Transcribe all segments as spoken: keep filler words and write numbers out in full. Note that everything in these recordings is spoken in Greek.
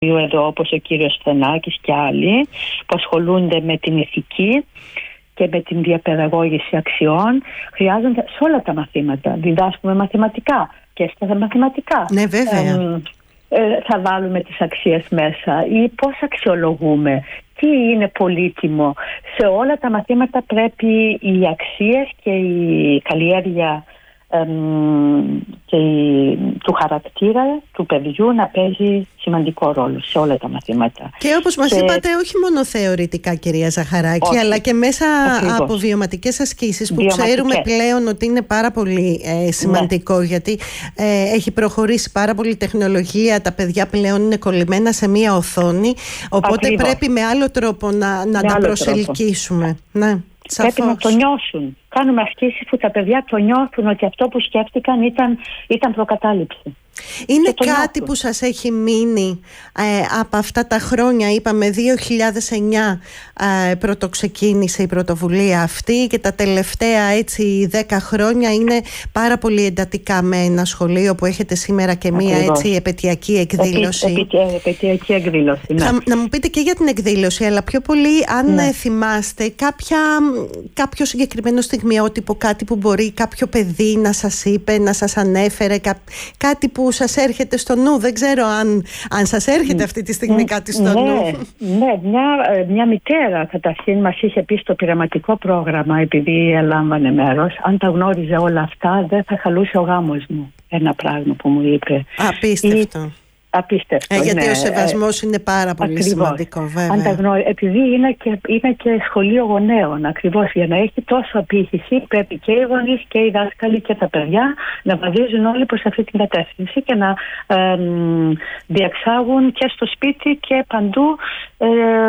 εδώ, όπως ο κύριος Φενάκης και άλλοι, που ασχολούνται με την ηθική και με την διαπαιδαγώγηση αξιών, χρειάζονται σε όλα τα μαθήματα. Διδάσκουμε μαθηματικά και στα μαθηματικά. Ναι, βέβαια. Ε, ε, θα βάλουμε τις αξίες μέσα ή πώς αξιολογούμε, τι είναι πολύτιμο. Σε όλα τα μαθήματα πρέπει οι αξίες και η καλλιέργεια και η, του χαρακτήρα του παιδιού να παίζει σημαντικό ρόλο σε όλα τα μαθήματα. Και όπως μας και... είπατε, όχι μόνο θεωρητικά, κυρία Ζαχαράκη, όχι, αλλά και μέσα ακριβώς. Από βιωματικές ασκήσεις που βιωματικές. Ξέρουμε πλέον ότι είναι πάρα πολύ ε, σημαντικό, ναι. γιατί ε, έχει προχωρήσει πάρα πολύ τεχνολογία, τα παιδιά πλέον είναι κολλημένα σε μία οθόνη, οπότε ακριβώς. πρέπει με άλλο τρόπο να, να τα προσελκύσουμε. Ναι. Σαφώς. Πρέπει να το νιώσουν. Κάνουμε ασκήσεις που τα παιδιά το νιώθουν ότι αυτό που σκέφτηκαν ήταν, ήταν προκατάληψη. Είναι κάτι νιώθουν. Που σας έχει μείνει ε, από αυτά τα χρόνια? Είπαμε δύο χιλιάδες εννιά ε, πρωτοξεκίνησε η πρωτοβουλία αυτή και τα τελευταία έτσι δέκα χρόνια είναι πάρα πολύ εντατικά με ένα σχολείο που έχετε σήμερα και μία έτσι επαιτειακή εκδήλωση. Επι, επι, επαιτειακή εκδήλωση, ναι. Θα, να μου πείτε και για την εκδήλωση, αλλά πιο πολύ αν ναι. θυμάστε κάποια, κάποιο συγκεκριμένο στιγμιότυπο, κάτι που μπορεί κάποιο παιδί να σας είπε, να σας ανέφερε, κά, κάτι που σας έρχεται στο νου. Δεν ξέρω αν, αν σας έρχεται αυτή τη στιγμή κάτι στο ναι, νου. Ναι, μια, μια μητέρα καταρχήν μας είχε πει στο πειραματικό πρόγραμμα, επειδή έλαμβανε μέρος, αν τα γνώριζε όλα αυτά δεν θα χαλούσε ο γάμος μου. Ένα πράγμα που μου είπε. Απίστευτο. Ή, Απίστευτο. Ε, γιατί ναι. ο σεβασμός ε, είναι πάρα πολύ ακριβώς. Σημαντικό, βέβαια. Αν τα γνωρί... Επειδή είναι και, είναι και σχολείο γονέων, ακριβώς. Για να έχει τόσο απήχηση, πρέπει και οι γονείς και οι δάσκαλοι και τα παιδιά να βαδίζουν όλοι προς αυτή την κατεύθυνση και να ε, διεξάγουν και στο σπίτι και παντού ε,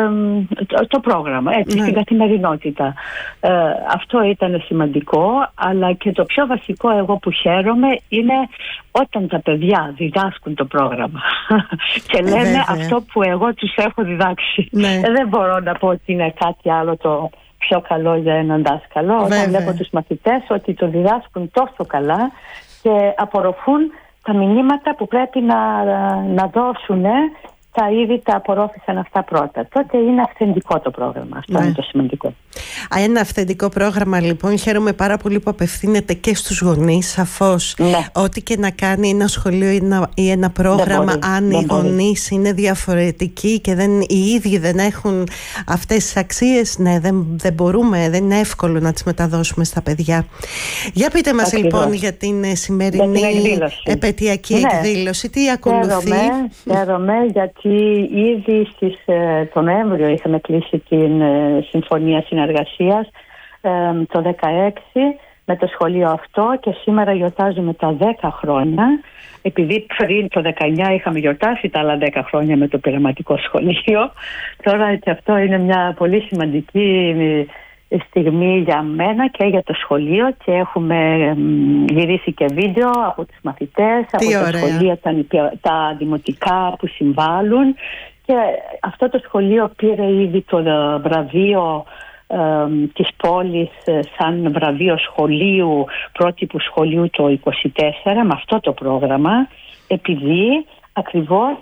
το, το πρόγραμμα, έτσι, ναι. στην καθημερινότητα. Ε, αυτό ήταν σημαντικό, αλλά και το πιο βασικό εγώ που χαίρομαι είναι όταν τα παιδιά διδάσκουν το πρόγραμμα και λένε ε, αυτό που εγώ τους έχω διδάξει. Ναι. Ε, δεν μπορώ να πω ότι είναι κάτι άλλο το πιο καλό για έναν δάσκαλο. Βέβαια. Όταν βλέπω τους μαθητές ότι το διδάσκουν τόσο καλά και απορροφούν τα μηνύματα που πρέπει να, να δώσουν, τα ήδη τα απορρόφησαν αυτά πρώτα. Τότε είναι αυθεντικό το πρόγραμμα. Αυτό ναι. είναι το σημαντικό. Ένα αυθεντικό πρόγραμμα, λοιπόν. Χαίρομαι πάρα πολύ που απευθύνεται και στους γονείς. Σαφώς, ναι. ό,τι και να κάνει ένα σχολείο ή ένα, ή ένα πρόγραμμα, αν οι γονείς είναι διαφορετικοί και δεν, οι ίδιοι δεν έχουν αυτές τις αξίες, ναι, δεν, δεν μπορούμε, δεν είναι εύκολο να τις μεταδώσουμε στα παιδιά. Για πείτε μας ακριβώς. λοιπόν για την σημερινή για την επαιτειακή ναι. εκδήλωση. Τι ακολουθεί? Χαίρομαι, χαίρομαι γιατί ήδη στις, τον Νοέμβριο είχαμε κλείσει την ε, συμφωνία συνεργασίας ε, το δεκαέξι με το σχολείο αυτό και σήμερα γιορτάζουμε τα δέκα χρόνια, επειδή πριν το δεκαεννιά είχαμε γιορτάσει τα άλλα δέκα χρόνια με το πειραματικό σχολείο. Τώρα και αυτό είναι μια πολύ σημαντική στιγμή για μένα και για το σχολείο και έχουμε γυρίσει και βίντεο από τους μαθητές, τι από ωραία. Τα σχολεία, τα, τα δημοτικά που συμβάλλουν, και αυτό το σχολείο πήρε ήδη το βραβείο ε, της πόλης σαν βραβείο σχολείου, πρότυπου σχολείου το είκοσι τέσσερα με αυτό το πρόγραμμα, επειδή ακριβώς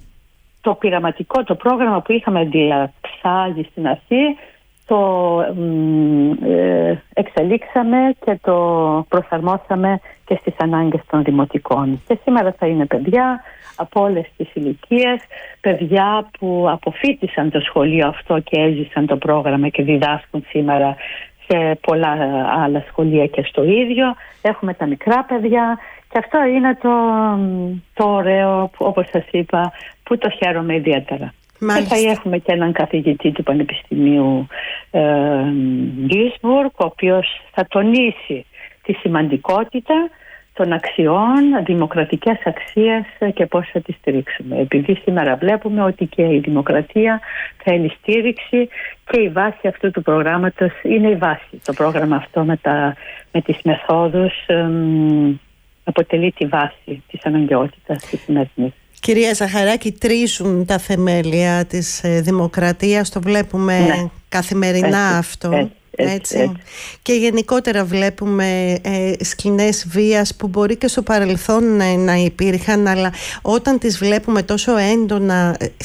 το πειραματικό, το πρόγραμμα που είχαμε διαξάγει στην αρχή, το ε, εξελίξαμε και το προσαρμόσαμε και στις ανάγκες των δημοτικών. Και σήμερα θα είναι παιδιά από όλες τις ηλικίες, παιδιά που αποφοίτησαν το σχολείο αυτό και έζησαν το πρόγραμμα και διδάσκουν σήμερα σε πολλά άλλα σχολεία και στο ίδιο. Έχουμε τα μικρά παιδιά και αυτό είναι το, το ωραίο, όπως σας είπα, που το χαίρομαι ιδιαίτερα. Μάλιστα. Και θα έχουμε και έναν καθηγητή του Πανεπιστημίου ε, Duisburg, ο οποίος θα τονίσει τη σημαντικότητα των αξιών, δημοκρατικές αξίες και πώς θα τις στηρίξουμε. Επειδή σήμερα βλέπουμε ότι και η δημοκρατία θέλει στήριξη και η βάση αυτού του προγράμματος είναι η βάση. Το πρόγραμμα αυτό με, τα, με τις μεθόδους ε, αποτελεί τη βάση της αναγκαιότητας της σημερινής. Κυρία Ζαχαράκη, τρίζουν τα θεμέλια της ε, δημοκρατίας, το βλέπουμε ναι. καθημερινά έτσι, αυτό. Έτσι, έτσι, έτσι. Έτσι. Και γενικότερα βλέπουμε ε, σκηνές βίας που μπορεί και στο παρελθόν ε, να υπήρχαν, αλλά όταν τις βλέπουμε τόσο έντονα